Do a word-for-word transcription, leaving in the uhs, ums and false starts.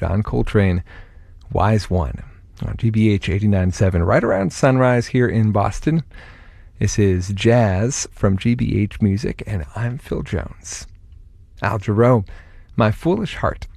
John Coltrane, Wise One, on G B H eighty-nine point seven, right around sunrise here in Boston. This is Jazz from G B H Music, and I'm Phil Jones. Al Jarreau, My Foolish Heart.